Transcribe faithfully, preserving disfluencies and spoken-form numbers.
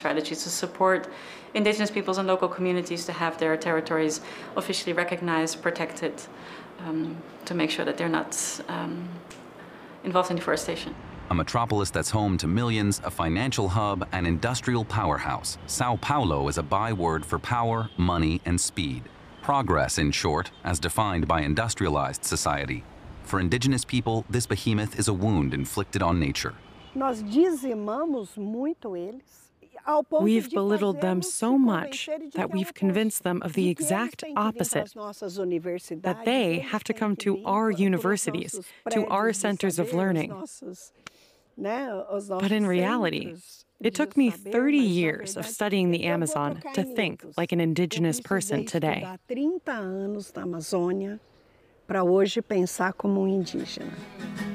Strategies to support indigenous peoples and local communities to have their territories officially recognized, protected, um, to make sure that they're not um, involved in deforestation. A metropolis that's home to millions, a financial hub, and industrial powerhouse, Sao Paulo is a byword for power, money, and speed. Progress, in short, as defined by industrialized society. For indigenous people, this behemoth is a wound inflicted on nature. Nós dizimamos muito eles. We've belittled them so much that we've convinced them of the exact opposite, that they have to come to our universities, to our centers of learning. But in reality, it took me thirty years of studying the Amazon to think like an indigenous person today. trinta anos na Amazônia para hoje pensar como um indígena.